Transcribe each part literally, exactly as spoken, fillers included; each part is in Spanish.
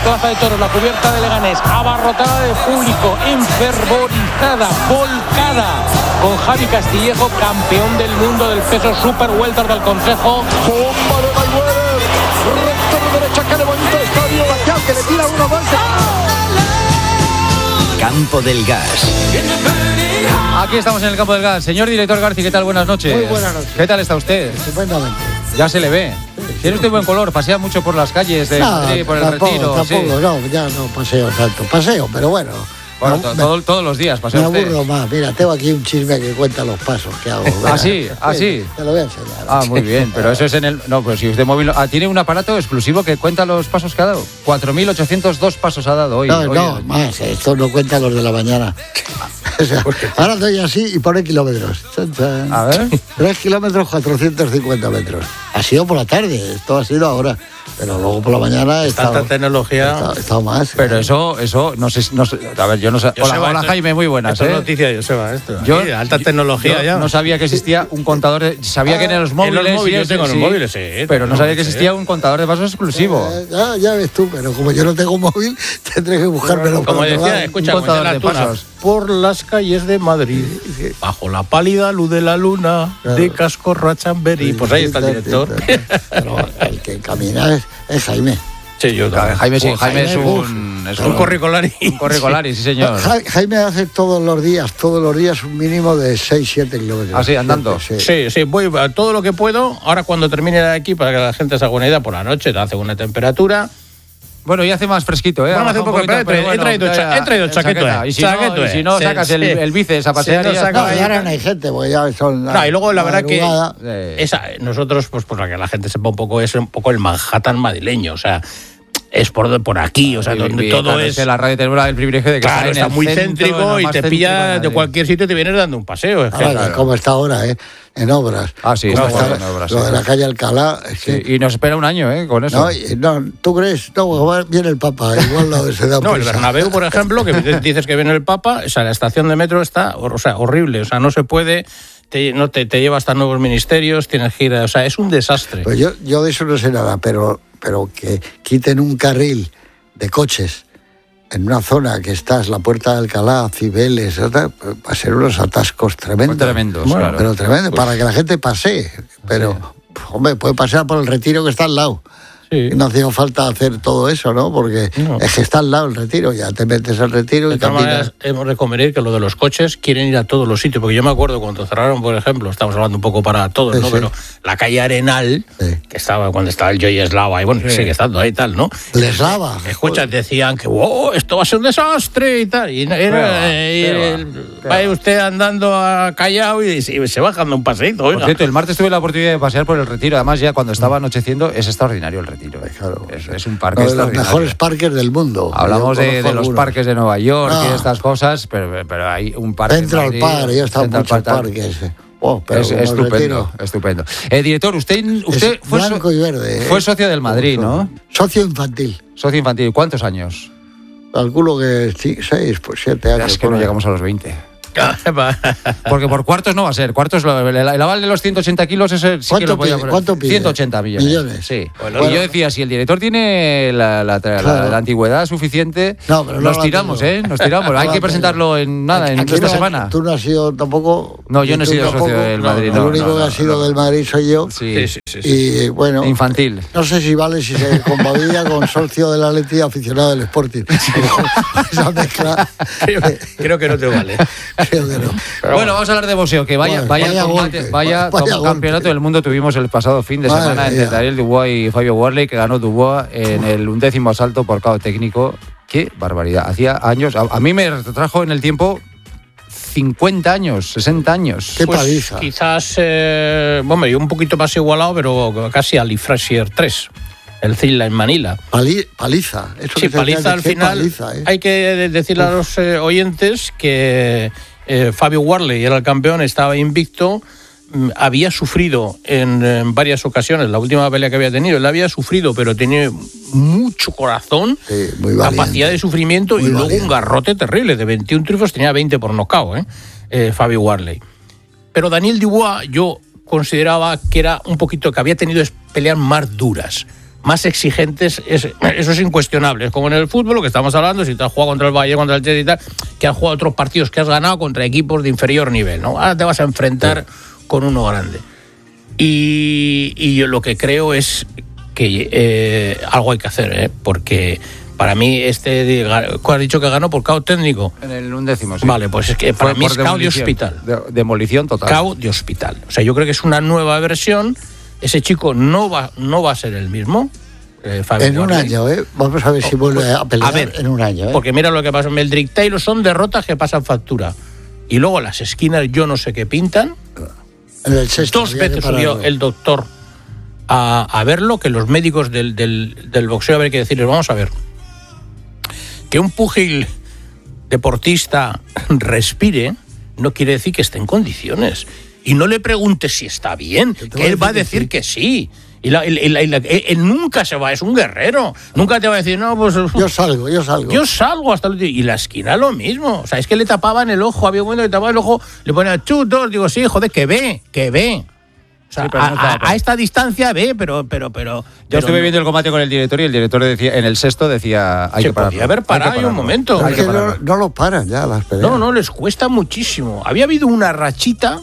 Plaza de Toros, la cubierta de Leganés, abarrotada de público, enfervorizada, volcada, con Javi Castillejo, campeón del mundo del peso super welter del Consejo. Bomba de Mayweather, recto de derecha que levanta el estadio, Bastián, que le tira uno más. Campo del Gas. Aquí estamos en el Campo del Gas. Señor director García, ¿qué tal? Buenas noches. Muy buenas noches. ¿Qué tal está usted? Estupendamente. Ya se le ve. Tiene usted buen color, pasea mucho por las calles de No, Madrid, por el tampoco, Retiro. Tampoco, sí. no, ya no paseo tanto. Paseo, pero bueno. Bueno, no, to- me, todo, todos los días pasea me usted. aburro más. Mira, tengo aquí un chisme que cuenta los pasos que hago. ¿Ah, sí? ¿Ah, sí? Te lo voy a enseñar. Ah, muy bien, pero eso es en el... No, pues si usted móvil... Ah, tiene un aparato exclusivo que cuenta los pasos que ha dado. cuatro mil ochocientos dos pasos ha dado hoy. No, hoy no, más. Esto no cuenta los de la mañana. O sea, ahora estoy así y pone kilómetros. Chan, chan. A ver. Tres kilómetros, cuatrocientos cincuenta metros. Ha sido por la tarde, esto ha sido ahora. Pero luego por la mañana he estado, Tanta tecnología. he estado, he estado más. Pero eso, eso, no sé, no sé... A ver, yo no sé... Hola, Joseba, hola esto- Jaime, muy buenas, Esto ¿eh? es noticia de Joseba, esto. Yo- Aquí, alta tecnología Yo ya. no sabía que existía un contador de... Sabía que en los móviles... En los móviles, y yo eso, tengo en los sí, móviles, sí. Pero no tengo, sabía que sí. existía un contador de pasos exclusivo. Eh, ya, ya ves tú, pero como yo no tengo móvil, tendré que buscármelo por Como otro decía, lado. escucha, Un contador como de decía la tuna, pasos. por las calles de Madrid, bajo la pálida luz de la luna, Claro. de Cascorro a Chamberí. Pues ahí está el director. Pero el que camina es, es Jaime. Sí, yo también. Jaime, sí, Pues Jaime es Jaime, un... Es Un corricolari. Un corricolari, sí señor. Ja- Jaime hace todos los días, todos los días un mínimo de seis siete kilómetros. ¿Ah, sí, andando? Sí. Sí, sí, voy a todo lo que puedo. Ahora cuando termine de aquí, para que la gente se haga una idea, por la noche hace una temperatura. Bueno, y hace más fresquito, ¿eh? Bueno, hace Baja un poco, poquito, pero he traído- pero he traído ya, cha- ya, he traído en chaqueta, chaqueta. Y si no, chaqueta, y si no sí, sacas el, sí. el bíceps a pasear Sí, no y ya saca- está. No, y ahora no hay gente, porque ya son... No, y luego la verdad que madrugada. Sí. esa, nosotros, pues para que la gente sepa un poco, es un poco el Manhattan madrileño, o sea, es por, por aquí, o sea, Y- donde y, todo claro, es... que la radio tenemos el privilegio de que Claro, está, está en el muy centro, céntrico en lo y más te céntrico pilla de Madrid. cualquier sitio y te vienes dando un paseo. Es que, Ahora, claro. como está ahora, ¿eh? En obras. Ah, sí, Como está está en obras, Lo sí. de la calle Alcalá, es Sí, que... y nos espera un año, ¿eh? Con eso. No, y- no, ¿tú crees? No, viene el Papa, igual no se da No, el prisa. Bernabéu, por ejemplo, que dices que viene el Papa, o sea, la estación de metro está, o sea, horrible, o sea, no se puede, te, no te, te lleva hasta nuevos ministerios, tienes que ir, a- o sea, es un desastre. Pues yo, yo de eso no sé nada, pero, pero que quiten un carril de coches en una zona que está, es la Puerta de Alcalá, Cibeles, va a ser unos atascos tremendos. Tremendos, Bueno, claro. Pero tremendo, para que la gente pasee. Pero, hombre, puede pasear por el Retiro que está al lado. Sí. No hacía falta hacer todo eso, ¿no? Porque No. es que está al lado el Retiro, ya te metes al Retiro De y todas caminas. maneras, hemos de convenir que lo de los coches quieren ir a todos los sitios, porque yo me acuerdo cuando cerraron, por ejemplo, estamos hablando un poco para todos, Sí, ¿no? sí. Pero la calle Arenal, Sí. que estaba cuando estaba el Joy Eslava, y bueno, que sigue estando ahí y tal, ¿no? Les lava. Escucha, decían que wow, esto va a ser un desastre y tal. Y era, Qué va, eh, qué y va, el- qué vaya va. usted andando a Callao y, y se va dando un paseíto. Por Oiga. cierto, el martes tuve la oportunidad de pasear por el Retiro. Además, ya cuando estaba anocheciendo, es extraordinario el Retiro. ¿eh? Claro. Es, es un parque Uno de los extraordinario. mejores parques del mundo. Hablamos Yo de, conozco de los algunos. parques de Nueva York y Ah. de estas cosas, pero, pero hay un parque. en Central Madrid, Park, yo he estado en Central muchos Park, parques. Oh, pero Es como el estupendo, Retiro, estupendo. Eh, director, usted, usted es fue, so- blanco y verde. ¿eh? fue socio del Madrid, ¿no? Socio infantil. Socio infantil. ¿Cuántos años? Calculo que sí, seis, pues siete años. Es que por no ahí. llegamos a los veinte. Porque por cuartos no va a ser. Cuartos, lo- el, el aval de los ciento ochenta kilos es el, sí que ¿Cuánto lo podía pide? poner. ¿Cuánto pide? ciento ochenta millones. Millones. Sí. Bueno, y yo decía, si el director tiene la, la- la- Claro. la antigüedad suficiente, No, pero no nos la tiramos, tengo. ¿eh? Nos tiramos. No Hay la que tengo. presentarlo en nada, en Aquí esta no- semana. Tú no has sido tampoco. No, yo no he tú sido socio tampoco. del No, Madrid. no, El No, único no, que no, ha sido no. del Madrid soy yo. Sí. Sí, sí, sí, sí. Y bueno, Infantil. no sé si vale si se convalida con socio del Atleti y aficionado del Sporting. Esa mezcla, creo, creo que no te vale. creo que no. Bueno, vamos a hablar de boxeo, que vaya, Bueno, vaya, vaya combate, golpe, vaya, vaya como golpe. campeonato del mundo tuvimos el pasado fin de Madre semana entre mía. Daniel Dubois y Fabio Warley, que ganó Dubois en el undécimo asalto por K O técnico. Qué barbaridad. Hacía años, a, a mí me retrajo en el tiempo cincuenta años, sesenta años. Qué Pues paliza. quizás, eh, bueno, yo un poquito más igualado, pero casi Ali Frazier tres, el Zilla en Manila. Pali- paliza. Eso Sí, que se paliza llama, al qué final. paliza, ¿eh? Hay que de- decirle a los eh, oyentes que eh, Fabio Warley era el campeón, estaba invicto, mm, había sufrido en, en varias ocasiones, la última pelea que había tenido, él había sufrido, pero tenía mucho corazón, Sí, muy valiente. capacidad de sufrimiento Muy y luego valiente. un garrote terrible. De veintiún triunfos tenía veinte por nocaut, ¿eh? Eh, Fabio Warley. Pero Daniel Dubois yo consideraba que era un poquito, que había tenido es- peleas más duras, más exigentes, es, eso es incuestionable. Es como en el fútbol, lo que estamos hablando, si te has jugado contra el Bayern, contra el Chelsea y tal, que has jugado otros partidos que has ganado contra equipos de inferior nivel, ¿no? Ahora te vas a enfrentar sí. con uno grande. Y, y yo lo que creo es que eh, algo hay que hacer, ¿eh? Porque para mí este, ¿cuál has dicho que ganó por caos técnico? En el undécimo, sí. Vale, pues es que para Fue mí es caos de hospital. De, demolición total. Caos de hospital. O sea, yo creo que es una nueva versión. Ese chico no va, no va a ser el mismo. Eh, en un Warley. año, ¿eh? Vamos a ver si vuelve pues, a pelear a ver, en un año, ¿eh? Porque mira lo que pasa en Meldrick Taylor, son derrotas que pasan factura. Y luego las esquinas yo no sé qué pintan. En el sexto, Dos veces subió el doctor a, a verlo, que los médicos del, del, del boxeo habría que decirles, vamos a ver, que un púgil deportista respire no quiere decir que esté en condiciones. Y no le preguntes si está bien, que él va a decir que sí. Y la, y la, y la, él nunca se va, es un guerrero. Nunca te va a decir, no, pues... Yo salgo, yo salgo. Yo salgo hasta el último. Y la esquina lo mismo. O sea, es que le tapaban el ojo, había un momento que le tapaban el ojo, le ponían chutos, digo, sí, joder, que ve, que ve. O sea, sí, a, no a, a esta distancia ve, pero... pero, pero Yo pero estuve no. viendo el combate con el director y el director decía, en el sexto decía, hay se que parar. podía haber parado en un momento. Es que no, no lo paran ya las peleas. No, no, les cuesta muchísimo. Había habido una rachita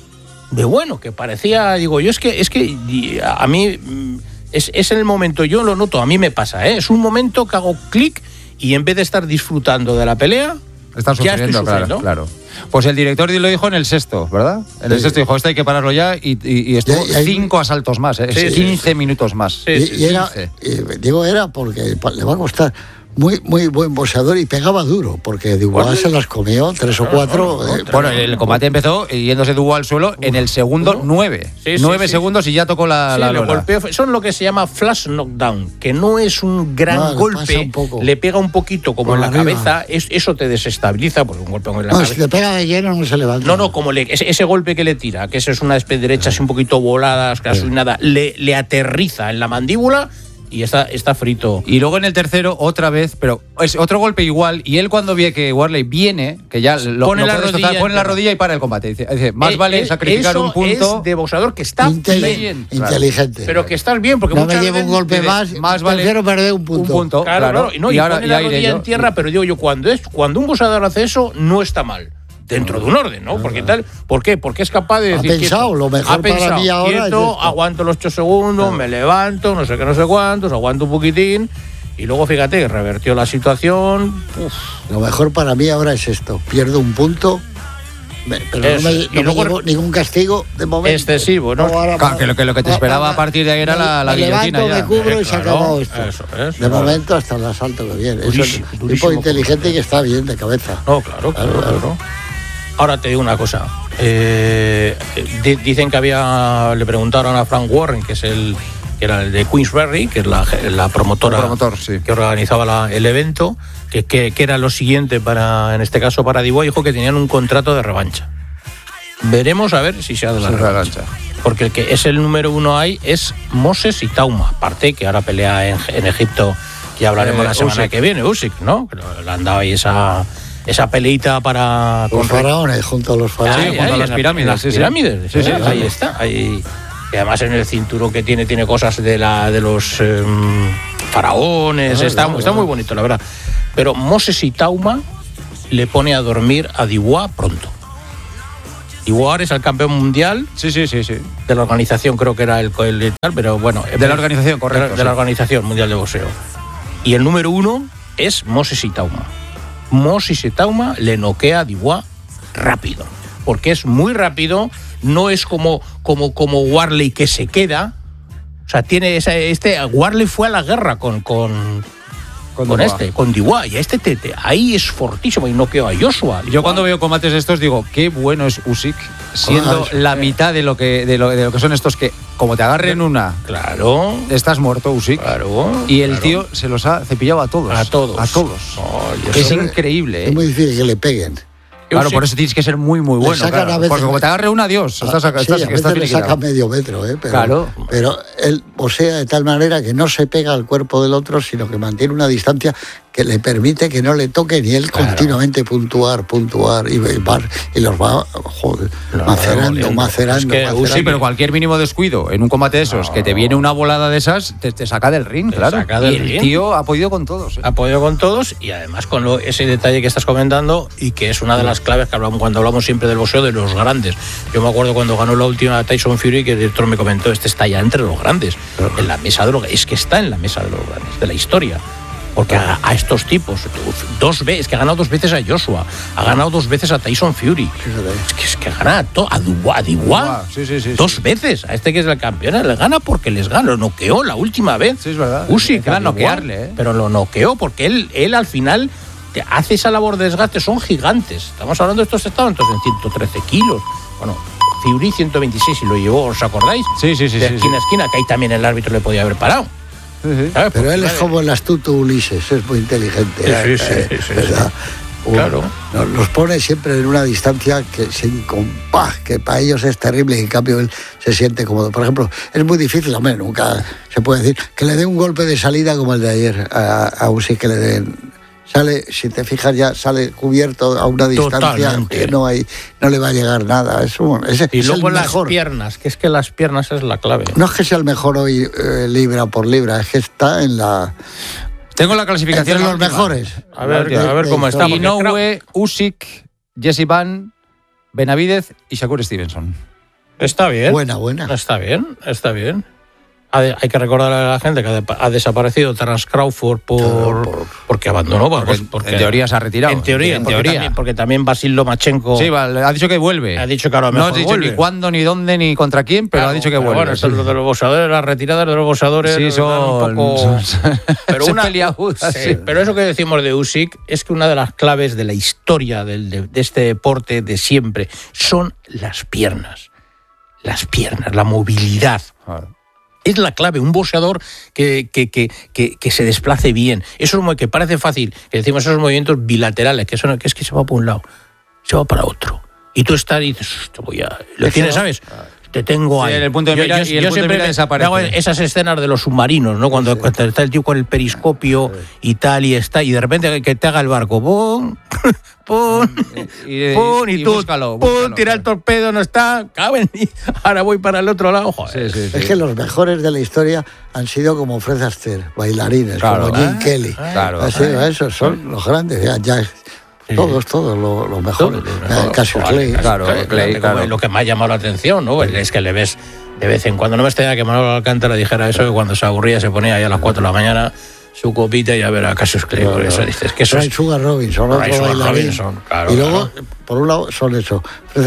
de bueno, que parecía, digo, yo es que, es que a mí... Es, es en el momento, yo lo noto, a mí me pasa, ¿eh? Es un momento que hago clic y en vez de estar disfrutando de la pelea, Están ya estoy sufriendo, sufriendo. Claro, claro. Pues el director lo dijo en el sexto, ¿verdad? En el sí. sexto dijo, esto hay que pararlo ya y, y, y estuvo y, y, cinco asaltos más, ¿eh? Sí, quince sí, minutos más. Sí, y, sí, y era, quince. y digo, era porque le va a costar. Muy, muy buen boxeador y pegaba duro, porque Dubois se las comió tres o cuatro. No, no, no, eh, Bueno, el combate empezó yéndose Dubois al suelo en el segundo nueve. Sí, sí, nueve sí. segundos y ya tocó la, Sí, la le lona. golpeó, son lo que se llama flash knockdown, que no es un gran No, le pasa golpe, un poco. le pega un poquito como Por en la arriba. cabeza, es, eso te desestabiliza, porque un golpe en la No, cabeza. si te pega de lleno no se levanta. No, no, como le, ese, ese golpe que le tira, que esa es una especie de derecha así un poquito voladas, casi Sí. nada, le, le aterriza en la mandíbula y está, está frito. Y luego en el tercero, otra vez, pero es otro golpe igual. Y él cuando ve que Warley viene, que ya lo Pone lo la puede rodilla tocar, pone la entera. rodilla y para el combate. Dice, dice más Eh, vale eh, sacrificar eso un punto. es de boxeador que está Inteli- bien, inteligente. pero que estás bien, porque no me muchas llevo un veces- golpe dice, más, más vale prefiero perder un punto. Un punto, Claro, claro. claro, y, no, y, y ahora pone ya la iré rodilla yo. en tierra, pero digo yo, cuando es cuando un boxeador hace eso, no está mal. Dentro de un orden, ¿no? Porque tal, ¿por qué? Porque es capaz de Ha decir. pensado, quieto, lo mejor ha pensado, para mí ahora quieto, es esto. aguanto los ocho segundos, Claro. me levanto, no sé qué, no sé cuántos, aguanto un poquitín. Y luego, fíjate, revertió la situación. Uf. Lo mejor para mí ahora es esto. Pierdo un punto, me- pero Eso. no me, Y no me luego- llevo ningún castigo de momento. Excesivo, ¿no? ahora Claro, va- que lo que, lo que te va- esperaba va- a partir de ahí era me- la, la me guillotina levanto, ya. me cubro Eh, y se ha claro, acabado esto. eso es, de claro. momento hasta el asalto que viene. Durísimo, Eso es durísimo. tipo inteligente y que está bien de cabeza. No, claro, claro, Claro, claro. Ahora te digo una cosa. Eh, di- dicen que había. Le preguntaron a Frank Warren, que es el que era el de Queensberry, que es la, la promotora El promotor, sí. que organizaba la- el evento, que, que, que era lo siguiente para, en este caso para Dubois, dijo que tenían un contrato de revancha. Veremos a ver si se hace la Sí, revancha. revancha. Porque el que es el número uno ahí es Moses y Tauma, aparte que ahora pelea en, en Egipto, que hablaremos Eh, la semana Usyk. que viene, Usyk, ¿no? Pero le han dado ahí esa, esa peleita para... Los con- faraones, junto a los Ahí, faraones. junto a ahí, las en la- pirámides, en las sí, sí. pirámides, Sí, sí, eh, ahí sí. está. Ahí, y además en el cinturón que tiene, tiene cosas de la de los eh, faraones, Ah, está, claro, está muy claro. bonito, la verdad. Pero Moses y Tauma le pone a dormir a Dubois pronto. Dubois es el campeón mundial Sí, sí, sí, sí. de la organización, creo que era el, el tal, pero bueno. De la organización, correcto, De la, de sí. la Organización Mundial de Boxeo. Y el número uno es Moses y Tauma. Moses y Tauma le noquea a Dubois rápido. Porque es muy rápido, no es como, como, como Warley que se queda. O sea, tiene esa, este. Warley fue a la guerra con. con Con con, Dubois. este, con Dubois. Y este te, te- ahí es fortísimo y noqueó a Joshua. Yo cuando veo combates de estos digo, qué bueno es Usyk, siendo Ah, la mitad de lo que de lo, de lo que son estos que, como te agarren una, Claro. estás muerto, Usyk. Claro. Y el claro. tío se los ha cepillado a todos. A todos. A todos. Ay, Es eso- increíble, ¿eh? Es muy difícil que le peguen. Claro, Usyk- por eso tienes que ser muy, muy bueno. sacan claro. a veces- Porque como te agarre una, Dios. Estás, Ah, estás, sí, a estás veces le finiquitado. saca medio metro, ¿eh? Pero, Claro. pero él posea de tal manera que no se pega al cuerpo del otro, sino que mantiene una distancia que le permite que no le toque, ni él claro. continuamente puntuar, puntuar, y, y, y los va joder, no, macerando, no, macerando, es que, macerando. Sí, pero cualquier mínimo descuido en un combate de esos, no. que te viene una volada de esas, te, te saca del ring, te claro. Saca del y el ring. Tío ha podido con todos. ¿eh? Ha podido con todos, y además con lo, ese detalle que estás comentando, y que es una de las claves que hablamos cuando hablamos siempre del boxeo de los grandes. Yo me acuerdo cuando ganó la última Tyson Fury, que el director me comentó, este está ya entre los grandes, claro. en la mesa de los, es que está en la mesa de los grandes, de la historia. Porque a, a estos tipos, dos veces, que ha ganado dos veces a Joshua, ha ganado dos veces a Tyson Fury. Es que, es que gana a, to, a Dubois, a Dubois sí, sí, sí, dos sí. veces. A este que es el campeón, le gana porque les gana. Lo noqueó la última vez. Sí, es verdad. Usyk, a noquearle, ¿eh? Pero lo noqueó porque él, él al final te hace esa labor de desgaste. Son gigantes. Estamos hablando de estos estados en ciento trece kilos. Bueno, Fury ciento veintiséis y lo llevó, ¿os acordáis? Sí, sí, sí. De sí, esquina a sí. esquina, que ahí también el árbitro le podía haber parado. Sí, sí. Pero él es como el astuto Ulises, es muy inteligente. Sí, sí, eh, sí, sí, ¿verdad? Sí. Claro. Nos, nos pone siempre en una distancia que sin compás, que para ellos es terrible, y en cambio él se siente cómodo. Por ejemplo, es muy difícil, hombre, nunca se puede decir que le dé un golpe de salida como el de ayer a, a Usyk, que le den. Sale, si te fijas, ya sale cubierto a una distancia Totalmente. que no hay, no le va a llegar nada. Es un, es, y es luego el las mejor. piernas, que es que las piernas es la clave. No es que sea el mejor hoy eh, libra por libra, es que está en la. Tengo la clasificación de los mejores. A ver, de, a ver cómo está. Inoue, Usyk, Jesse Van, Benavidez y Shakur Stevenson. Está bien. Buena, buena. Está bien, está bien. Hay que recordarle a la gente que ha desaparecido Terence Crawford por, claro, por porque abandonó. Porque, porque en teoría se ha retirado. En teoría, en porque teoría. También, porque también Vasil Lomachenko. Sí, ha dicho que vuelve. Ha dicho que ahora mejor no ha dicho vuelve. Ni cuándo, ni dónde, ni contra quién, pero claro, ha dicho que vuelve. Bueno, esto es lo de los boxeadores, las retiradas de los boxeadores. Sí, son un poco. Son, pero son una, peliagudas. Sí, sí. Pero eso que decimos de Usyk es que una de las claves de la historia del, de, de este deporte de siempre son las piernas. Las piernas, la movilidad. Claro. Es la clave, un boxeador que, que, que, que, que se desplace bien. Eso es que parece fácil, que decimos esos movimientos bilaterales, que, son, que es que se va por un lado, se va para otro. Y tú estás y dices, te voy a... Lo tienes, ¿sabes? Te tengo ahí. Sí, en el punto de mira, yo, yo, y el yo punto siempre de mira desaparece. Hago esas escenas de los submarinos, ¿no? Cuando, sí. cuando está el tío con el periscopio sí. y tal, y está, y de repente que te haga el barco, ¡pum! ¡pum! Y, y, ¡pum! Y, y tú, búscalo, ¡pum! Búscalo, tira claro. el torpedo, no está, caben, y ahora voy para el otro lado. Joder. Sí, sí, sí. Es que los mejores de la historia han sido como Fred Astaire, bailarines, claro, como Jim ¿eh? Kelly. Claro. Así, ¿eh? Esos son los grandes, ya, ya Sí. Todos, todos, los lo mejores. Eh, Cassius Clay. Claro, claro, Clay, claro. Lo que me ha llamado la atención, ¿no? Es que le ves de vez en cuando. No me extraña que Manolo Alcántara dijera eso, que cuando se aburría se ponía ahí a las cuatro de la mañana su copita y a ver a Cassius Clay. Claro, por eso dices que eso es Sugar Robinson, otro Sugar bailarín. Robinson, claro, y luego, claro. por un lado son eso,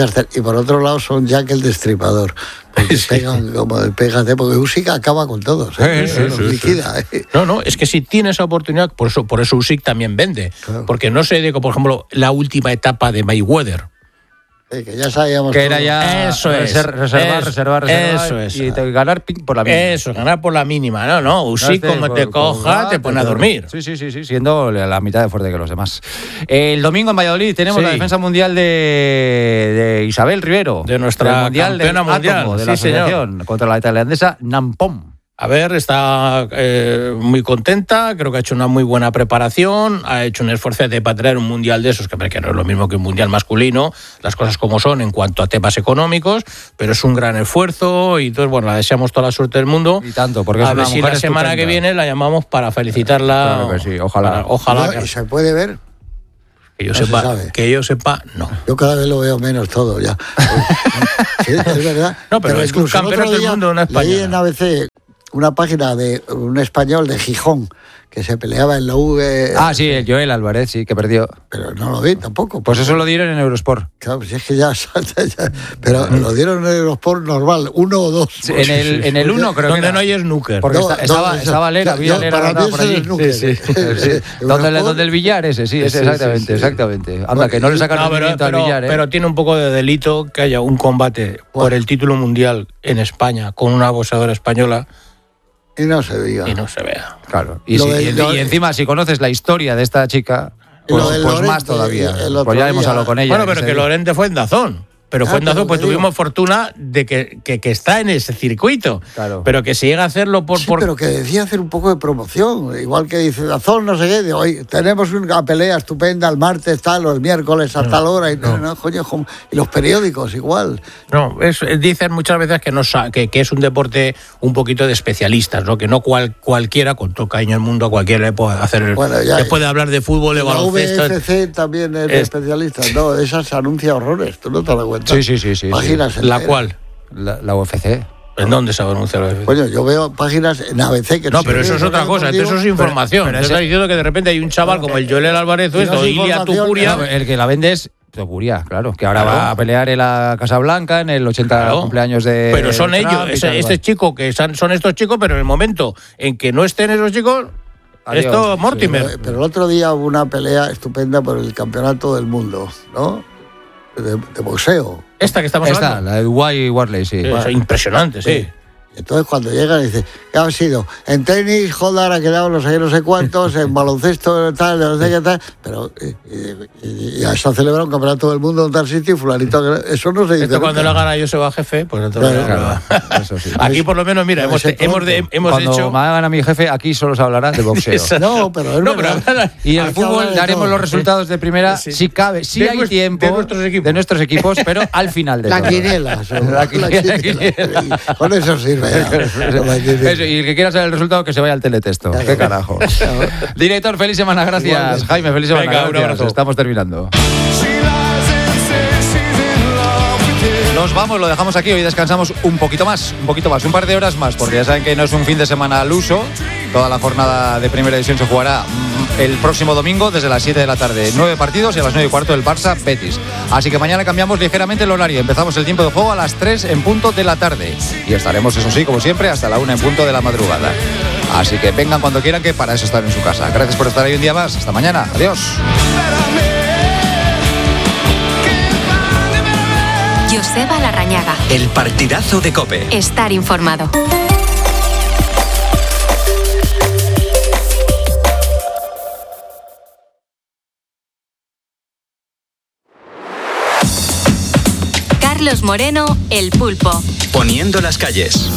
y por otro lado son Jack el Destripador. Porque sí. pegan como el pégate, porque Usyk acaba con todos, ¿eh? Sí, sí, sí, liquida, sí. ¿eh? No, no, es que si tiene esa oportunidad, por eso, por eso Usyk también vende. Claro. Porque no se dedica, por ejemplo, la última etapa de Mayweather. Sí, que ya sabíamos que era ya eso es, reservar, reservar, eso, reservar, reservar eso es. y te, ganar por la mínima. Eso, ganar por la mínima. No, no, Usyk no como te por, coja, por, te pone a dormir. Sí, sí, sí, sí, siendo la mitad de fuerte que los demás. El domingo en Valladolid tenemos sí. la defensa mundial de, de Isabel Rivero. De nuestra mundial campeona del mundial. Átomo, de sí, la asociación, señor. contra la tailandesa Nampom. A ver, está eh, muy contenta, creo que ha hecho una muy buena preparación, ha hecho un esfuerzo para traer un mundial de esos, que no es lo mismo que un mundial masculino, las cosas como son en cuanto a temas económicos, pero es un gran esfuerzo y entonces, bueno, la deseamos toda la suerte del mundo. Y tanto, porque a es una ver si mujer la semana estupenda. que viene la llamamos para felicitarla. Claro que sí, ojalá. Para, ojalá. No, que, ¿y se puede ver? Que yo, no sepa, que yo sepa, no. Yo cada vez lo veo menos todo ya. Sí, es verdad. No, pero, pero es un campeonato del mundo, una española. Leí en A B C una página de un español de Gijón que se peleaba en la U V. Ah, sí, el Joel Álvarez, sí, que perdió. Pero no lo vi tampoco. Pues eso lo dieron en Eurosport. Claro, pues es que ya, ya pero lo dieron en Eurosport normal, uno o dos. Sí, en el en el uno creo donde que no hay snooker. Porque no, está, estaba, no, estaba Lera, yo, había Lera para mí por allí. Snooker. Sí, sí. sí. donde, donde el billar ese, sí, ese, exactamente, sí, sí, sí. exactamente. Anda, bueno, que no le sacan no, rendimiento pero, al billar, ¿eh? Pero tiene un poco de delito que haya un combate bueno. por el título mundial en España con una boxeadora española. Y no se vea. Y no se vea. Claro. Y, si, del, y, y encima, si conoces la historia de esta chica, pues, pues Lorente, más todavía. Pues ya hemos hablado con ella. Bueno, pero que, que Lorente fue en Dazón. pero Ah, Fuendazo pero pues que digo- tuvimos fortuna de que, que, que está en ese circuito. Claro. Pero que se llega a hacerlo por... Sí, por... pero que decía hacer un poco de promoción, igual que dice Dazón, no sé qué, de hoy tenemos una pelea estupenda el martes tal o el miércoles a tal hora, y no, no, coño, como- y los periódicos igual. No, es, dicen muchas veces que, no, sa- que, que es un deporte un poquito de especialistas, ¿no? Que no cual, cualquiera, con todo cariño al mundo, cualquiera le puede hacer... Bueno, ya- le puede hablar de fútbol, de La baloncesto... V F C también es de Es- especialistas, no, esa se anuncia horrores, tú no te das cuenta. Sí, sí, sí, sí, Páginas ¿La enteras. cual? La, la U F C. ¿En dónde se va a anunciar la U F C? Coño, yo veo páginas en A B C que No, se pero ve eso es el otra deporte cosa, deportivo. eso es información. pero Te ese- está diciendo que de repente hay un chaval como el Joel Álvarez, Si no esto, es Ilia información, Tupuria... No, el que la vende es Topuria, claro, que ahora Claro. va a pelear en la Casa Blanca en el ochenta Claro. cumpleaños de Pero son Trump ellos, y ese- tal, este igual. chico que son, son estos chicos, pero en el momento en que no estén esos chicos, Adiós. esto Sí, Mortimer. Pero, pero el otro día hubo una pelea estupenda por el campeonato del mundo, ¿no? De, de boxeo. Esta que estamos Esta, hablando. la de Dubái Warley, sí. Sí, eso, impresionante, sí. Entonces cuando llegan dicen, ¿qué ha sido? En tenis, Joder ha quedado no sé qué, no sé cuántos, en baloncesto tal, no sé qué tal, pero eh, y, y- y ya se ha celebrado un campeonato del mundo en tal sitio y fulanito, eso no se dice. Esto cuando nunca. lo gana Joseba Jefe, pues entonces... Claro, claro, eso sí. Aquí por lo menos, mira, Debe hemos, ser hemos, de- pronto. hemos Cuando hecho... me hagan a mi jefe, aquí solo se hablará de boxeo. Esa- No, pero es No, pero verdad. Y en el Hay que hablar fútbol de daremos todo. los resultados de primera, Sí. si cabe, si De hay nues- tiempo de nuestros equipos. de nuestros equipos, pero al final de La todo. quiniela, seguro. La quiniela, quiniela. Con eso sirve ya. La quiniela. Eso, y el que quiera saber el resultado, que se vaya al teletexto. Claro. Qué carajo. Director, feliz semana, gracias. Igualmente. Jaime, feliz semana, Venga, un gracias. abrazo. Estamos terminando. Nos vamos, lo dejamos aquí. Hoy descansamos un poquito más, un poquito más, un par de horas más, porque ya saben que no es un fin de semana al uso. Toda la jornada de Primera División se jugará mm, el próximo domingo desde las siete de la tarde. Nueve partidos y a las nueve y cuarto el Barça Betis. Así que mañana cambiamos ligeramente el horario. Empezamos el tiempo de juego a las tres en punto de la tarde. Y estaremos, eso sí, como siempre, hasta la una en punto de la madrugada. Así que vengan cuando quieran, que para eso están en su casa. Gracias por estar ahí un día más. Hasta mañana. Adiós. Joseba Larrañaga. El partidazo de COPE. Estar informado. Carlos Moreno, El Pulpo. Poniendo las calles.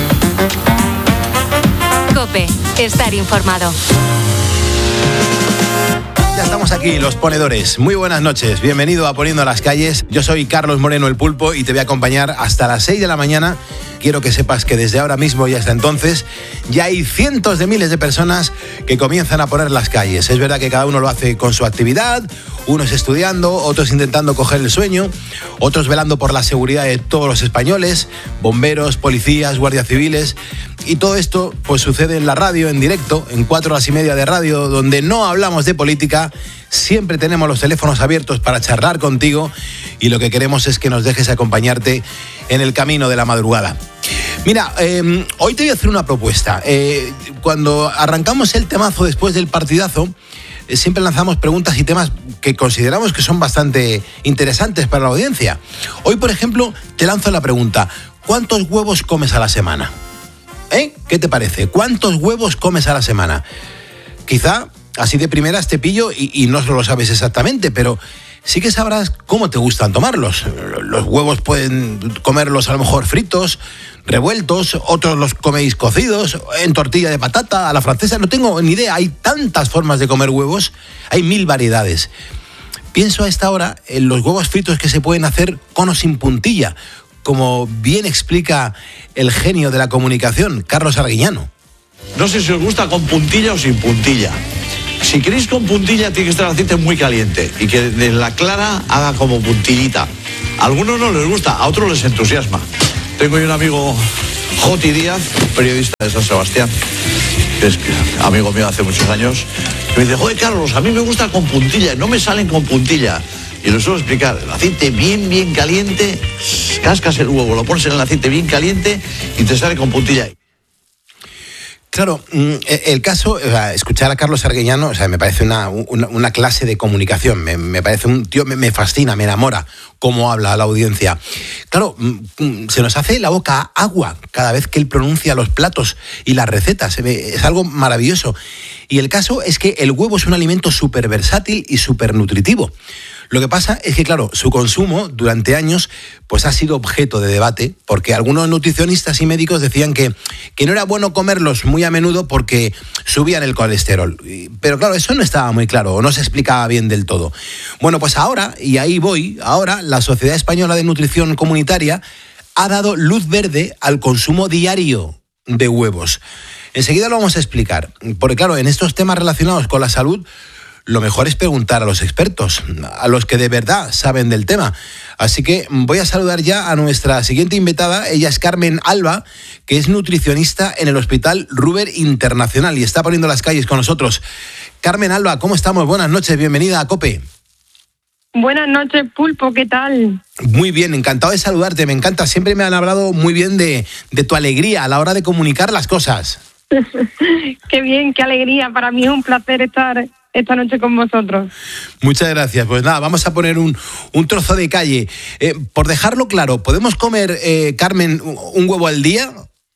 COPE. Estar informado. Ya estamos aquí, los ponedores. Muy buenas noches. Bienvenido a Poniendo las Calles. Yo soy Carlos Moreno, el Pulpo, y te voy a acompañar hasta las seis de la mañana. Quiero que sepas que desde ahora mismo y hasta entonces ya hay cientos de miles de personas que comienzan a poner las calles. Es verdad que cada uno lo hace con su actividad, unos estudiando, otros intentando coger el sueño, otros velando por la seguridad de todos los españoles, bomberos, policías, guardias civiles. Y todo esto pues sucede en la radio, en directo, en cuatro horas y media de radio, donde no hablamos de política. Siempre tenemos los teléfonos abiertos para charlar contigo y lo que queremos es que nos dejes acompañarte en el camino de la madrugada. Mira, eh, hoy te voy a hacer una propuesta. Eh, cuando arrancamos el temazo después del partidazo, eh, siempre lanzamos preguntas y temas que consideramos que son bastante interesantes para la audiencia. Hoy, por ejemplo, te lanzo la pregunta: ¿cuántos huevos comes a la semana? ¿Eh? ¿Qué te parece? ¿Cuántos huevos comes a la semana? Quizá así de primeras te pillo y, y no lo sabes exactamente, pero sí que sabrás cómo te gustan tomarlos. Los huevos pueden comerlos a lo mejor fritos, revueltos, otros los coméis cocidos, en tortilla de patata, a la francesa, no tengo ni idea. Hay tantas formas de comer huevos, hay mil variedades. Pienso a esta hora en los huevos fritos que se pueden hacer con o sin puntilla, como bien explica el genio de la comunicación, Carlos Arguiñano. No sé si os gusta con puntilla o sin puntilla. Si queréis con puntilla, tiene que estar el aceite muy caliente y que de la clara haga como puntillita. A algunos no les gusta, a otros les entusiasma. Tengo yo un amigo, Joti Díaz, periodista de San Sebastián, que es amigo mío hace muchos años, que me dice: joder, Carlos, a mí me gusta con puntilla, no me salen con puntilla. Y lo suelo explicar: el aceite bien, bien caliente, cascas el huevo, lo pones en el aceite bien caliente y te sale con puntilla. Claro, el caso, o sea, escuchar a Carlos Arguiñano, o sea, me parece una, una, una clase de comunicación, me, me parece un tío, me, me fascina, me enamora cómo habla a la audiencia. Claro, se nos hace la boca agua cada vez que él pronuncia los platos y las recetas, es algo maravilloso. Y el caso es que el huevo es un alimento súper versátil y súper nutritivo. Lo que pasa es que, claro, su consumo durante años pues ha sido objeto de debate, porque algunos nutricionistas y médicos decían que, que no era bueno comerlos muy a menudo porque subían el colesterol. Pero claro, eso no estaba muy claro, o no se explicaba bien del todo. Bueno, pues ahora, y ahí voy, ahora la Sociedad Española de Nutrición Comunitaria ha dado luz verde al consumo diario de huevos. Enseguida lo vamos a explicar, porque claro, en estos temas relacionados con la salud, lo mejor es preguntar a los expertos, a los que de verdad saben del tema. Así que voy a saludar ya a nuestra siguiente invitada. Ella es Carmen Alba, que es nutricionista en el Hospital Ruber Internacional y está poniendo las calles con nosotros. Carmen Alba, ¿cómo estamos? Buenas noches, bienvenida a COPE. Buenas noches, Pulpo, ¿qué tal? Muy bien, encantado de saludarte, me encanta. Siempre me han hablado muy bien de, de tu alegría a la hora de comunicar las cosas. Qué bien, qué alegría. Para mí es un placer estar esta noche con vosotros. Muchas gracias. Pues nada, vamos a poner un, un trozo de calle. Eh, por dejarlo claro, ¿podemos comer, eh, Carmen, un huevo al día?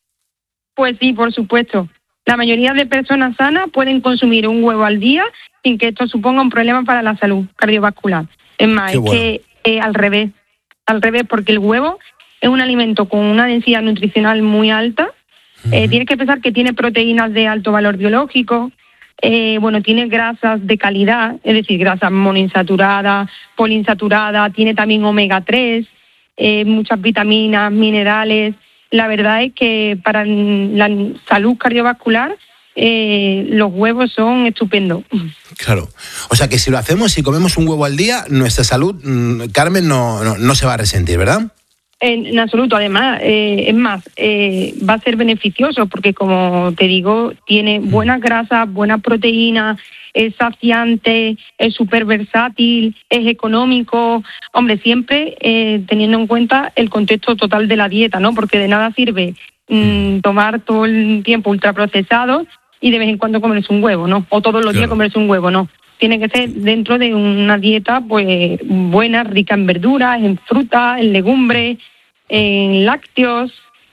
Pues sí, por supuesto. La mayoría de personas sanas pueden consumir un huevo al día sin que esto suponga un problema para la salud cardiovascular. Es más, Qué es bueno. que eh, al revés, al revés, porque el huevo es un alimento con una densidad nutricional muy alta. Uh-huh. Eh, tienes que pensar que tiene proteínas de alto valor biológico, eh, bueno, tiene grasas de calidad, es decir, grasas monoinsaturadas, poliinsaturadas, tiene también omega tres, eh, muchas vitaminas, minerales. La verdad es que para la salud cardiovascular eh, los huevos son estupendos. Claro. O sea que si lo hacemos, si comemos un huevo al día, nuestra salud, Carmen, no, no, no se va a resentir, ¿verdad? En, en absoluto. Además, eh, es más, eh, va a ser beneficioso porque, como te digo, tiene buenas grasas, buenas proteínas, es saciante, es súper versátil, es económico. Hombre, siempre eh, teniendo en cuenta el contexto total de la dieta, ¿no? Porque de nada sirve mmm, tomar todo el tiempo ultraprocesados y de vez en cuando comerse un huevo, ¿no? O todos los claro. días comerse un huevo, ¿no? Tiene que ser dentro de una dieta pues buena, rica en verduras, en frutas, en legumbres, en lácteos.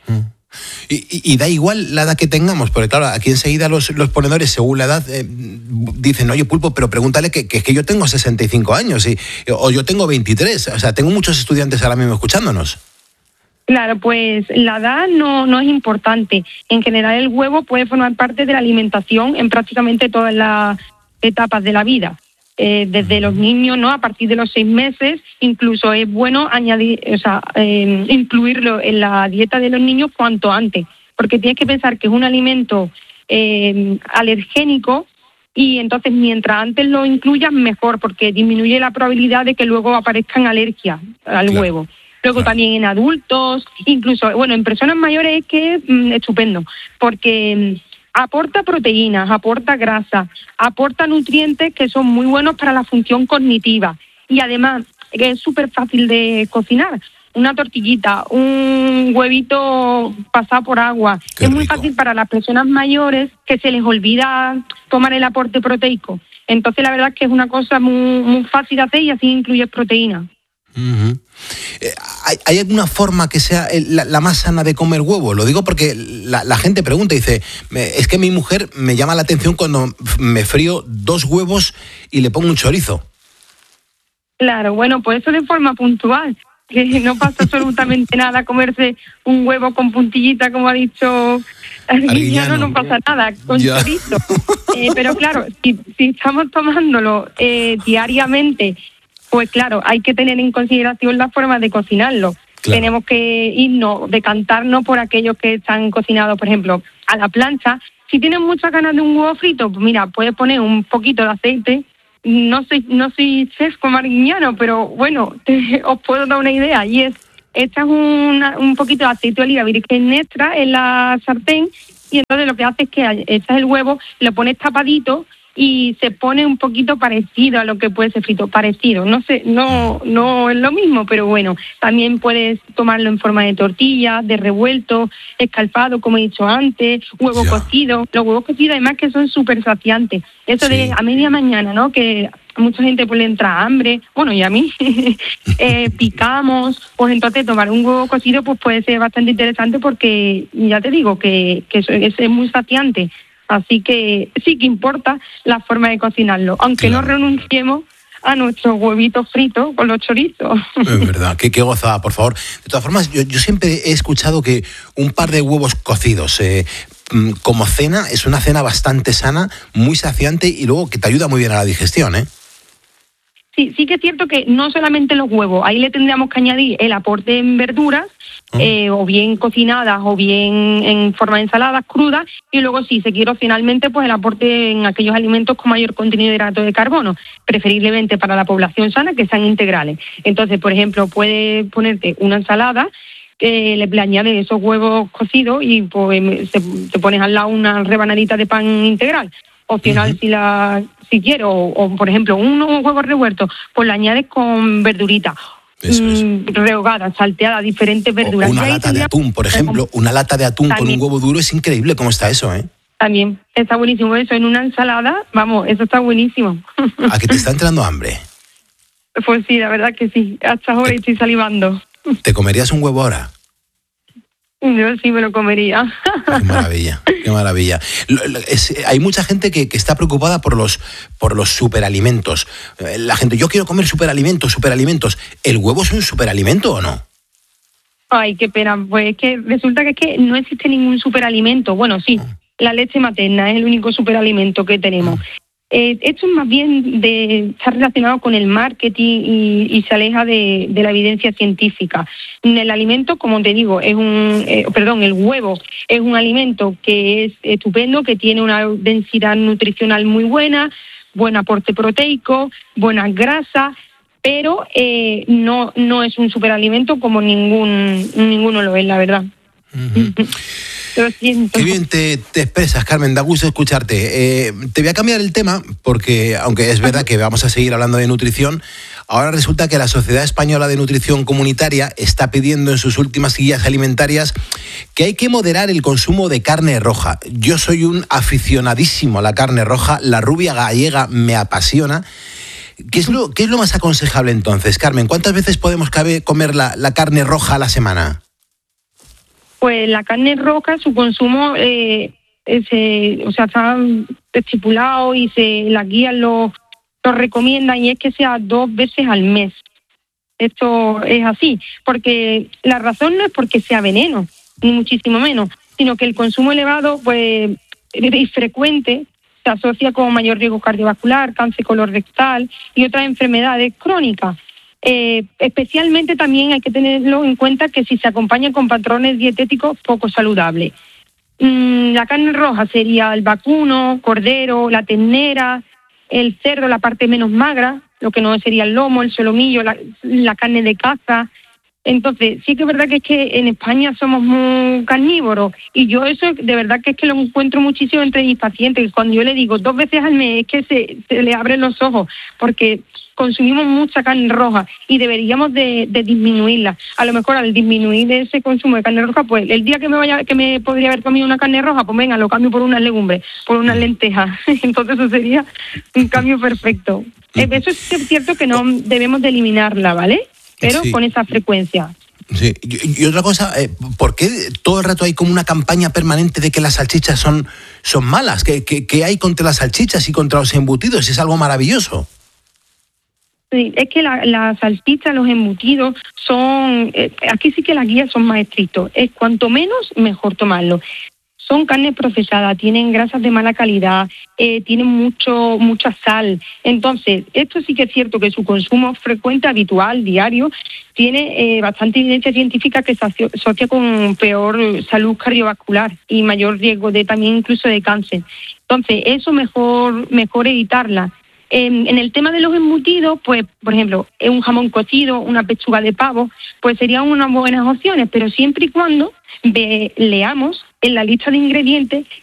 Y, y, y da igual la edad que tengamos, porque claro, aquí enseguida los, los ponedores, según la edad, eh, dicen, oye, Pulpo, pero pregúntale que, que es que yo tengo sesenta y cinco años y, o yo tengo veintitrés. O sea, tengo muchos estudiantes ahora mismo escuchándonos. Claro, pues la edad no, no es importante. En general, el huevo puede formar parte de la alimentación en prácticamente todas las etapas de la vida. Eh, desde los niños, ¿no? A partir de los seis meses, incluso es bueno añadir, o sea, eh, incluirlo en la dieta de los niños cuanto antes, porque tienes que pensar que es un alimento eh, alergénico y entonces mientras antes lo incluyas mejor, porque disminuye la probabilidad de que luego aparezcan alergias al claro. huevo. Luego claro. también en adultos, incluso, bueno, en personas mayores es que es mm, estupendo, porque aporta proteínas, aporta grasa, aporta nutrientes que son muy buenos para la función cognitiva y además que es súper fácil de cocinar. Una tortillita, un huevito pasado por agua. Qué es muy rico. Fácil para las personas mayores que se les olvida tomar el aporte proteico. Entonces la verdad es que es una cosa muy, muy fácil de hacer y así incluyes proteínas. Uh-huh. Eh, ¿hay, ¿Hay alguna forma que sea la, la más sana de comer huevo? Lo digo porque la, la gente pregunta y dice, es que mi mujer me llama la atención cuando me frío dos huevos y le pongo un chorizo. Claro, bueno, pues eso de forma puntual, que no pasa absolutamente nada comerse un huevo con puntillita, como ha dicho Arguiñano, no pasa nada, con ya. chorizo. Eh, pero claro, si, si estamos tomándolo eh, diariamente, pues claro, hay que tener en consideración las formas de cocinarlo. Claro. Tenemos que irnos, decantarnos por aquellos que están cocinados, por ejemplo, a la plancha. Si tienes muchas ganas de un huevo frito, pues mira, puedes poner un poquito de aceite. No soy, no soy chef como Arguiñano, pero bueno, te, os puedo dar una idea. Y es, echas una, un poquito de aceite de oliva virgen extra en la sartén y entonces lo que haces es que echas el huevo, lo pones tapadito y se pone un poquito parecido a lo que puede ser frito, parecido, no sé, no no es lo mismo, pero bueno, también puedes tomarlo en forma de tortilla, de revuelto, escalfado, como he dicho antes, huevo yeah. cocido, los huevos cocidos además que son súper saciantes, eso sí. de a media mañana, ¿no?, que a mucha gente pues le entra hambre, bueno, y a mí, eh, picamos, pues entonces tomar un huevo cocido pues puede ser bastante interesante porque ya te digo que, que eso es, es muy saciante. Así que sí que importa la forma de cocinarlo, aunque claro. no renunciemos a nuestros huevitos fritos con los chorizos. Es verdad, qué, qué gozada, por favor. De todas formas, yo, yo siempre he escuchado que un par de huevos cocidos eh, como cena es una cena bastante sana, muy saciante y luego que te ayuda muy bien a la digestión, ¿eh? Sí, sí que es cierto que no solamente los huevos, ahí le tendríamos que añadir el aporte en verduras, uh-huh. eh, o bien cocinadas o bien en forma de ensaladas crudas, y luego si se quiere opcionalmente pues el aporte en aquellos alimentos con mayor contenido de hidratos de carbono, preferiblemente para la población sana que sean integrales. Entonces, por ejemplo, puedes ponerte una ensalada, que le, le añades esos huevos cocidos y pues se, te pones al lado una rebanadita de pan integral. Opcional, uh-huh. si la si quiero, o, o por ejemplo, unos huevos revueltos, pues lo añades con verdurita, mmm, rehogada, salteada, diferentes verduras. O una lata tendría... de atún, por ejemplo, una lata de atún también. Con un huevo duro es increíble cómo está eso, ¿eh? También, está buenísimo eso, en una ensalada, vamos, eso está buenísimo. ¿A que te está entrando hambre? Pues sí, la verdad que sí, hasta ahora estoy salivando. ¿Te comerías un huevo ahora? Yo sí me lo comería. Qué maravilla, qué maravilla. Es, hay mucha gente que, que está preocupada por los, por los superalimentos. La gente, yo quiero comer superalimentos, superalimentos. ¿El huevo es un superalimento o no? Ay, qué pena. Pues es que resulta que es que no existe ningún superalimento. Bueno, sí, la leche materna es el único superalimento que tenemos. Eh, esto es más bien de está relacionado con el marketing y, y se aleja de, de la evidencia científica. El alimento, como te digo, es un, eh, perdón, el huevo es un alimento que es estupendo, que tiene una densidad nutricional muy buena, buen aporte proteico, buenas grasas, pero eh, no no es un superalimento como ningún ninguno lo es, la verdad. Uh-huh. Lo siento. Qué bien te, te expresas, Carmen, da gusto escucharte. Eh, te voy a cambiar el tema porque, aunque es verdad que vamos a seguir hablando de nutrición, ahora resulta que la Sociedad Española de Nutrición Comunitaria está pidiendo en sus últimas guías alimentarias que hay que moderar el consumo de carne roja. Yo soy un aficionadísimo a la carne roja, la rubia gallega me apasiona. ¿Qué es lo, qué es lo más aconsejable entonces, Carmen? ¿Cuántas veces podemos cabe, comer la, la carne roja a la semana? Pues la carne roja, su consumo, eh, se, o sea, está estipulado y se las guías lo, lo recomiendan, y es que sea dos veces al mes. Esto es así, porque la razón no es porque sea veneno, ni muchísimo menos, sino que el consumo elevado, pues, y frecuente, se asocia con mayor riesgo cardiovascular, cáncer colorectal y otras enfermedades crónicas. Eh, especialmente también hay que tenerlo en cuenta que si se acompaña con patrones dietéticos poco saludables. Mm, la carne roja sería el vacuno, cordero, la ternera, el cerdo, la parte menos magra, lo que no sería el lomo, el solomillo, la, la carne de caza. Entonces, sí que es verdad que es que en España somos muy carnívoros, y yo eso de verdad que es que lo encuentro muchísimo entre mis pacientes. Cuando yo le digo dos veces al mes, es que se, se le abren los ojos, porque consumimos mucha carne roja y deberíamos de, de disminuirla. A lo mejor al disminuir ese consumo de carne roja, pues el día que me vaya que me podría haber comido una carne roja, pues venga, lo cambio por unas legumbres, por unas lentejas. Entonces eso sería un cambio perfecto. Eso es cierto que no debemos de eliminarla, ¿vale? Pero sí, con esa frecuencia. Sí, y, y otra cosa, eh, ¿por qué todo el rato hay como una campaña permanente de que las salchichas son, son malas? ¿Qué, qué, qué hay contra las salchichas y contra los embutidos? Es algo maravilloso. Sí, es que la, la salchicha, los embutidos son... Eh, aquí sí que las guías son más estrictos. Es cuanto menos, mejor tomarlo. Son carnes procesadas, tienen grasas de mala calidad, eh, tienen mucho mucha sal. Entonces, esto sí que es cierto que su consumo frecuente, habitual, diario, tiene eh, bastante evidencia científica que se asocia con peor salud cardiovascular y mayor riesgo de también incluso de cáncer. Entonces, eso mejor mejor evitarla. En, en el tema de los embutidos, pues, por ejemplo, un jamón cocido, una pechuga de pavo, pues serían unas buenas opciones, pero siempre y cuando ve, leamos en la lista de ingredientes